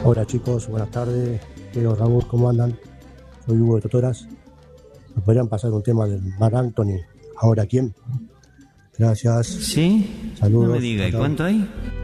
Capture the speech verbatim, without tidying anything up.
Hola chicos, buenas tardes. Leo, Raúl, ¿cómo andan? Soy Hugo de Totoras. ¿Me podrían pasar un tema del Mar Anthony? ¿Ahora quién? Gracias. ¿Sí? Saludos. No me diga, ¿y Chao. cuánto hay?